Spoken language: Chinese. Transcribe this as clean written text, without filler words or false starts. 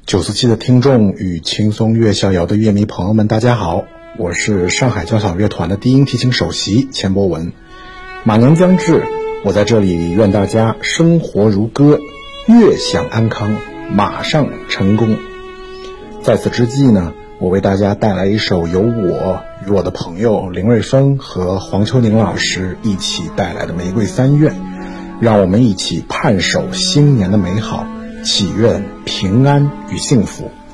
947的听众与轻松乐逍遥的乐迷朋友们，大家好，我是上海交响乐团的低音提琴首席钱博文。马年将至，我在这里愿大家生活如歌，乐享安康，马上成功。在此之际呢，我为大家带来一首由我与我的朋友林瑞峰和黄秋宁老师一起带来的《玫瑰三愿》，让我们一起盼守新年的美好，祈愿平安与幸福。